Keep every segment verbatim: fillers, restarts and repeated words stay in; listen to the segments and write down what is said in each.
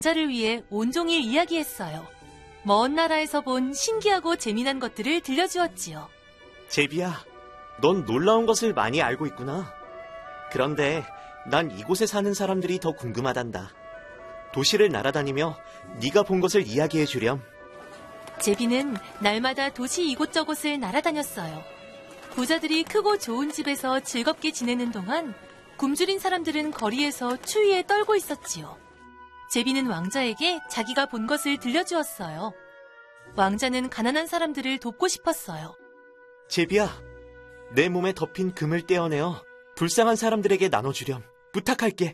왕자를 위해 온종일 이야기했어요. 먼 나라에서 본 신기하고 재미난 것들을 들려주었지요. 제비야, 넌 놀라운 것을 많이 알고 있구나. 그런데 난 이곳에 사는 사람들이 더 궁금하단다. 도시를 날아다니며 네가 본 것을 이야기해 주렴. 제비는 날마다 도시 이곳저곳을 날아다녔어요. 부자들이 크고 좋은 집에서 즐겁게 지내는 동안 굶주린 사람들은 거리에서 추위에 떨고 있었지요. 제비는 왕자에게 자기가 본 것을 들려주었어요. 왕자는 가난한 사람들을 돕고 싶었어요. 제비야, 내 몸에 덮인 금을 떼어내어 불쌍한 사람들에게 나눠주렴. 부탁할게.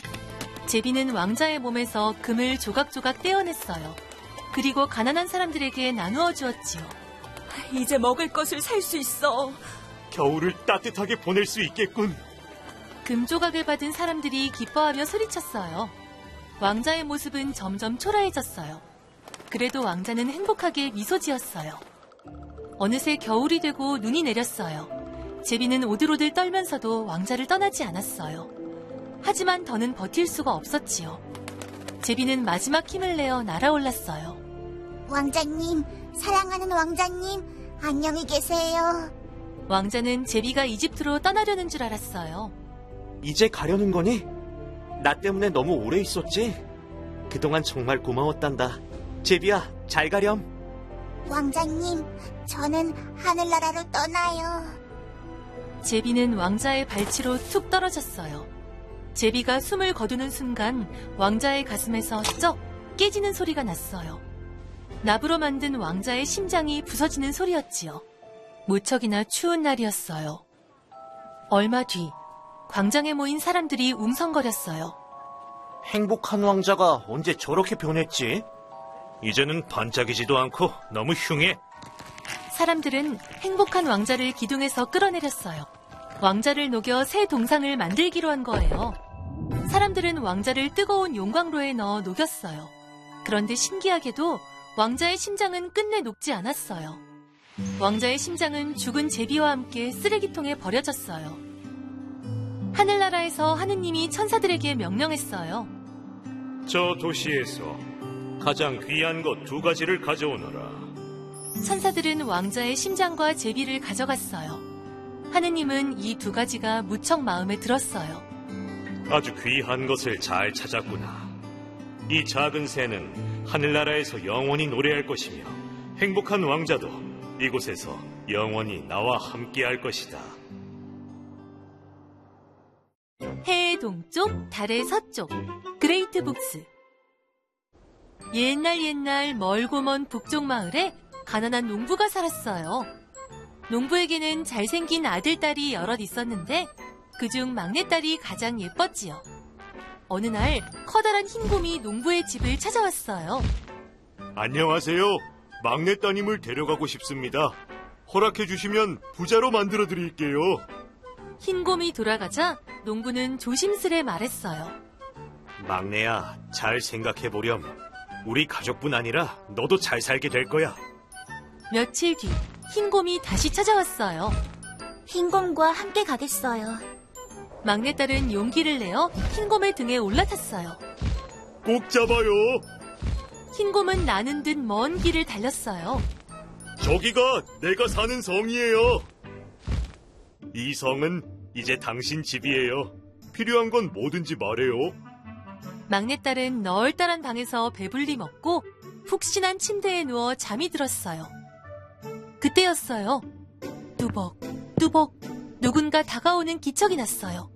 제비는 왕자의 몸에서 금을 조각조각 떼어냈어요. 그리고 가난한 사람들에게 나누어 주었지요. 이제 먹을 것을 살 수 있어. 겨울을 따뜻하게 보낼 수 있겠군. 금 조각을 받은 사람들이 기뻐하며 소리쳤어요. 왕자의 모습은 점점 초라해졌어요. 그래도 왕자는 행복하게 미소 지었어요. 어느새 겨울이 되고 눈이 내렸어요. 제비는 오들오들 떨면서도 왕자를 떠나지 않았어요. 하지만 더는 버틸 수가 없었지요. 제비는 마지막 힘을 내어 날아올랐어요. 왕자님, 사랑하는 왕자님, 안녕히 계세요. 왕자는 제비가 이집트로 떠나려는 줄 알았어요. 이제 가려는 거니? 나 때문에 너무 오래 있었지? 그동안 정말 고마웠단다. 제비야, 잘 가렴. 왕자님, 저는 하늘나라로 떠나요. 제비는 왕자의 발치로 툭 떨어졌어요. 제비가 숨을 거두는 순간 왕자의 가슴에서 쩍 깨지는 소리가 났어요. 납으로 만든 왕자의 심장이 부서지는 소리였지요. 무척이나 추운 날이었어요. 얼마 뒤 광장에 모인 사람들이 웅성거렸어요. 행복한 왕자가 언제 저렇게 변했지? 이제는 반짝이지도 않고 너무 흉해. 사람들은 행복한 왕자를 기둥에서 끌어내렸어요. 왕자를 녹여 새 동상을 만들기로 한 거예요. 사람들은 왕자를 뜨거운 용광로에 넣어 녹였어요. 그런데 신기하게도 왕자의 심장은 끝내 녹지 않았어요. 왕자의 심장은 죽은 제비와 함께 쓰레기통에 버려졌어요. 하늘나라에서 하느님이 천사들에게 명령했어요. 저 도시에서 가장 귀한 것 두 가지를 가져오너라. 천사들은 왕자의 심장과 제비를 가져갔어요. 하느님은 이 두 가지가 무척 마음에 들었어요. 아주 귀한 것을 잘 찾았구나. 이 작은 새는 하늘나라에서 영원히 노래할 것이며 행복한 왕자도 이곳에서 영원히 나와 함께할 것이다. 해의 동쪽, 달의 서쪽, 그레이트 북스. 옛날 옛날 멀고 먼 북쪽 마을에 가난한 농부가 살았어요. 농부에게는 잘생긴 아들, 딸이 여럿 있었는데 그중 막내딸이 가장 예뻤지요. 어느 날 커다란 흰곰이 농부의 집을 찾아왔어요. 안녕하세요. 막내 따님을 데려가고 싶습니다. 허락해 주시면 부자로 만들어 드릴게요. 흰곰이 돌아가자 농부는 조심스레 말했어요. 막내야, 잘 생각해 보렴. 우리 가족뿐 아니라 너도 잘 살게 될 거야. 며칠 뒤 흰곰이 다시 찾아왔어요. 흰곰과 함께 가겠어요. 막내딸은 용기를 내어 흰곰의 등에 올라탔어요. 꼭 잡아요. 흰곰은 나는 듯 먼 길을 달렸어요. 저기가 내가 사는 성이에요. 이 성은 이제 당신 집이에요. 필요한 건 뭐든지 말해요. 막내딸은 널따란 방에서 배불리 먹고 푹신한 침대에 누워 잠이 들었어요. 그때였어요. 뚜벅, 뚜벅, 누군가 다가오는 기척이 났어요.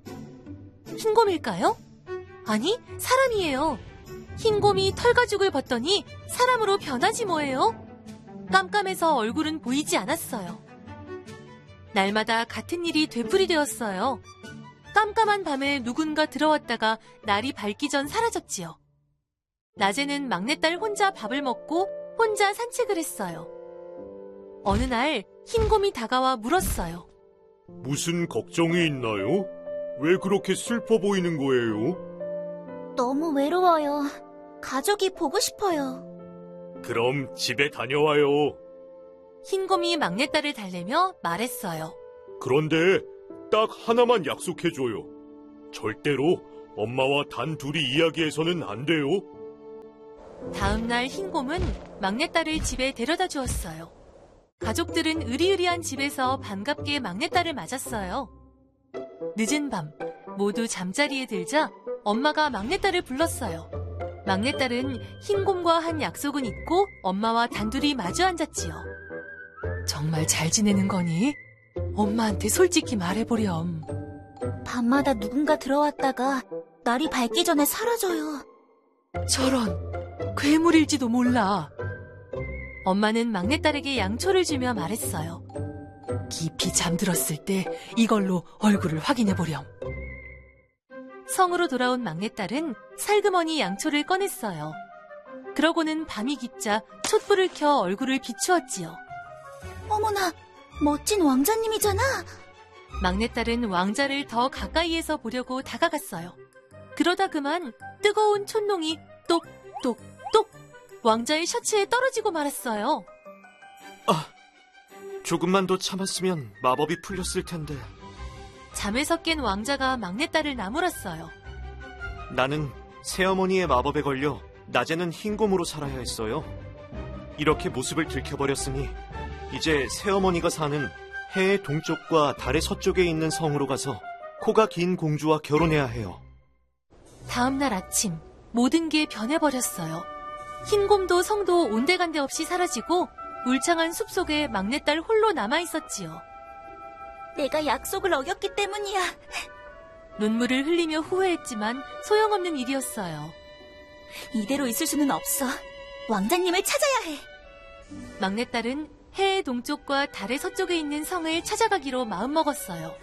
흰곰일까요? 아니, 사람이에요. 흰곰이 털가죽을 벗더니 사람으로 변하지 뭐예요? 깜깜해서 얼굴은 보이지 않았어요. 날마다 같은 일이 되풀이되었어요. 깜깜한 밤에 누군가 들어왔다가 날이 밝기 전 사라졌지요. 낮에는 막내딸 혼자 밥을 먹고 혼자 산책을 했어요. 어느 날 흰곰이 다가와 물었어요. 무슨 걱정이 있나요? 왜 그렇게 슬퍼 보이는 거예요? 너무 외로워요. 가족이 보고 싶어요. 그럼 집에 다녀와요. 흰곰이 막내딸을 달래며 말했어요. 그런데 딱 하나만 약속해줘요. 절대로 엄마와 단 둘이 이야기해서는 안 돼요. 다음 날 흰곰은 막내딸을 집에 데려다 주었어요. 가족들은 으리으리한 집에서 반갑게 막내딸을 맞았어요. 늦은 밤, 모두 잠자리에 들자 엄마가 막내딸을 불렀어요. 막내딸은 흰곰과 한 약속은 잊고 엄마와 단둘이 마주 앉았지요. 정말 잘 지내는 거니? 엄마한테 솔직히 말해보렴. 밤마다 누군가 들어왔다가 날이 밝기 전에 사라져요. 저런, 괴물일지도 몰라. 엄마는 막내딸에게 양초를 주며 말했어요. 깊이 잠들었을 때 이걸로 얼굴을 확인해보렴. 성으로 돌아온 막내딸은 살그머니 양초를 꺼냈어요. 그러고는 밤이 깊자 촛불을 켜 얼굴을 비추었지요. 어머나, 멋진 왕자님이잖아. 막내딸은 왕자를 더 가까이에서 보려고 다가갔어요. 그러다 그만 뜨거운 촛농이 똑똑똑 왕자의 셔츠에 떨어지고 말았어요. 아, 조금만 더 참았으면 마법이 풀렸을 텐데. 잠에서 깬 왕자가 막내딸을 나무랐어요. 나는 새어머니의 마법에 걸려 낮에는 흰곰으로 살아야 했어요. 이렇게 모습을 들켜버렸으니 이제 새어머니가 사는 해의 동쪽과 달의 서쪽에 있는 성으로 가서 코가 긴 공주와 결혼해야 해요. 다음 날 아침 모든 게 변해버렸어요. 흰곰도 성도 온데간데 없이 사라지고 울창한 숲속에 막내딸 홀로 남아있었지요. 내가 약속을 어겼기 때문이야. 눈물을 흘리며 후회했지만 소용없는 일이었어요. 이대로 있을 수는 없어. 왕자님을 찾아야 해. 막내딸은 해의 동쪽과 달의 서쪽에 있는 성을 찾아가기로 마음먹었어요.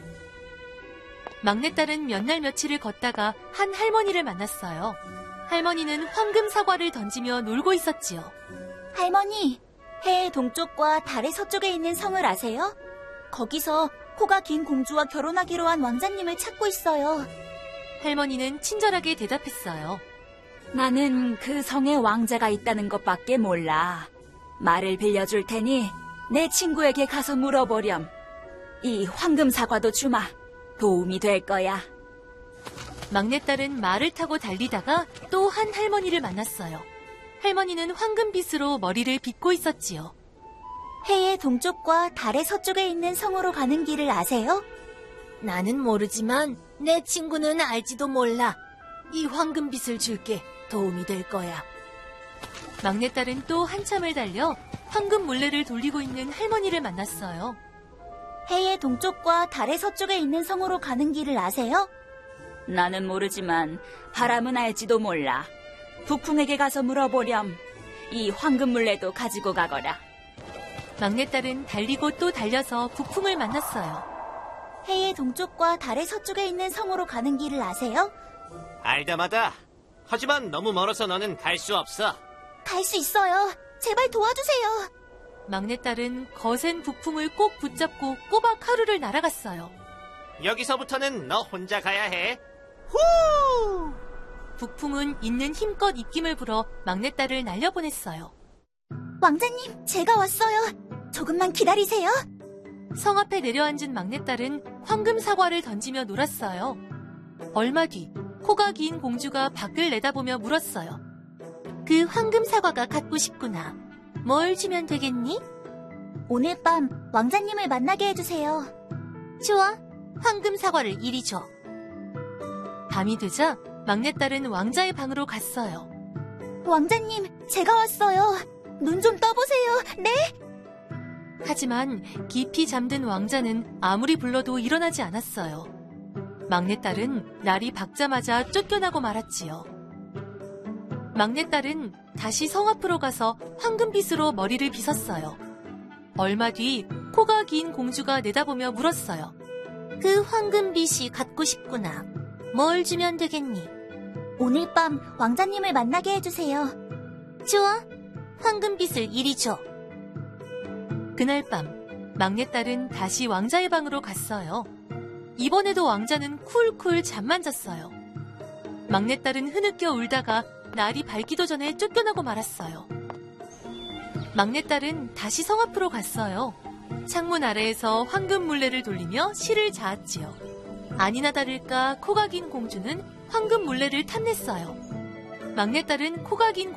막내딸은 몇 날 며칠을 걷다가 한 할머니를 만났어요. 할머니는 황금 사과를 던지며 놀고 있었지요. 할머니, 해의 동쪽과 달의 서쪽에 있는 성을 아세요? 거기서 코가 긴 공주와 결혼하기로 한 왕자님을 찾고 있어요. 할머니는 친절하게 대답했어요. 나는 그 성에 왕자가 있다는 것밖에 몰라. 말을 빌려줄 테니 내 친구에게 가서 물어보렴. 이 황금 사과도 주마. 도움이 될 거야. 막내딸은 말을 타고 달리다가 또 한 할머니를 만났어요. 할머니는 황금빛으로 머리를 빗고 있었지요. 해의 동쪽과 달의 서쪽에 있는 성으로 가는 길을 아세요? 나는 모르지만 내 친구는 알지도 몰라. 이 황금빛을 줄게. 도움이 될 거야. 막내딸은 또 한참을 달려 황금 물레를 돌리고 있는 할머니를 만났어요. 해의 동쪽과 달의 서쪽에 있는 성으로 가는 길을 아세요? 나는 모르지만 바람은 알지도 몰라. 북풍에게 가서 물어보렴. 이 황금 물레도 가지고 가거라. 막내딸은 달리고 또 달려서 북풍을 만났어요. 해의 동쪽과 달의 서쪽에 있는 성으로 가는 길을 아세요? 알다마다. 하지만 너무 멀어서 너는 갈 수 없어. 갈 수 있어요. 제발 도와주세요. 막내딸은 거센 북풍을 꼭 붙잡고 꼬박 하루를 날아갔어요. 여기서부터는 너 혼자 가야 해. 북풍은 있는 힘껏 입김을 불어 막내딸을 날려보냈어요. 왕자님, 제가 왔어요. 조금만 기다리세요. 성 앞에 내려앉은 막내딸은 황금 사과를 던지며 놀았어요. 얼마 뒤 코가 긴 공주가 밖을 내다보며 물었어요. 그 황금 사과가 갖고 싶구나. 뭘 주면 되겠니? 오늘 밤 왕자님을 만나게 해주세요. 좋아. 황금 사과를 이리 줘. 밤이 되자 막내딸은 왕자의 방으로 갔어요. 왕자님, 제가 왔어요. 눈 좀 떠보세요. 네? 하지만 깊이 잠든 왕자는 아무리 불러도 일어나지 않았어요. 막내딸은 날이 밝자마자 쫓겨나고 말았지요. 막내딸은 다시 성 앞으로 가서 황금빛으로 머리를 빗었어요. 얼마 뒤 코가 긴 공주가 내다보며 물었어요. 그 황금빛이 갖고 싶구나. 뭘 주면 되겠니? 오늘 밤 왕자님을 만나게 해주세요. 좋아. 황금빛을 이리 줘. 그날 밤 막내딸은 다시 왕자의 방으로 갔어요. 이번에도 왕자는 쿨쿨 잠만 잤어요. 막내딸은 흐느껴 울다가 날이 밝기도 전에 쫓겨나고 말았어요. 막내딸은 다시 성 앞으로 갔어요. 창문 아래에서 황금 물레를 돌리며 시를 자았지요. 아니나 다를까 코가 긴 공주는 황금 물레를 탐냈어요. 막내딸은 코가 긴